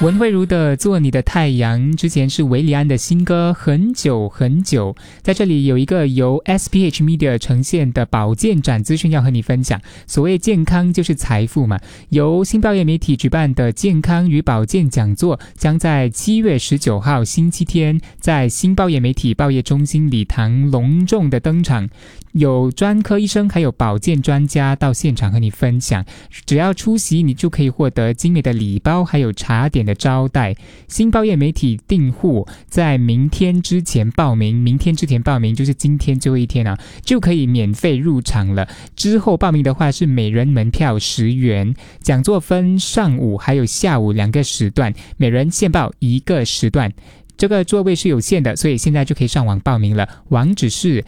文慧茹的《做你的太阳》，之前是维里安的新歌《很久很久》。在这里有一个由 SPH Media 呈现的保健展资讯要和你分享。所谓健康就是财富嘛，由新报业媒体举办的健康与保健讲座将在7月19号星期天在新报业媒体报业中心礼堂隆重的登场，有专科医生还有保健专家到现场和你分享。只要出席，你就可以获得精美的礼包还有茶点的招待。新报业媒体订户在明天之前报名就是今天最后一天啊，就可以免费入场了。之后报名的话是每人门票10元，讲座分上午还有下午2个时段，每人限报1个时段。这个座位是有限的，所以现在就可以上网报名了。网址是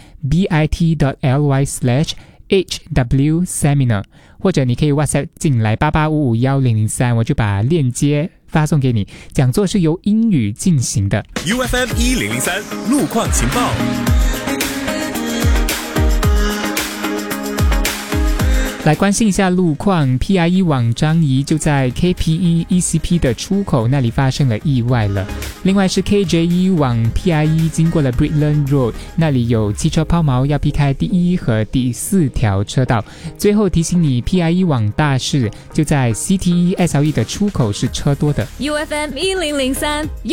bit.ly/hwseminar， 或者你可以 WhatsApp 进来88551003，我就把链接发送给你。讲座是由英语进行的。 UFM 1003路况情报。 来关心一下路况， PIE 往樟宜就在 KPE ECP 的出口那里发生了意外了。另外是 KJ1 往 PIE 经过了 Brickland Road， 那里有汽车抛锚，要避开第1和第4条车道。最后提醒你， PIE 往大士就在 CTE SLE 的出口是车多的。 UFM 1003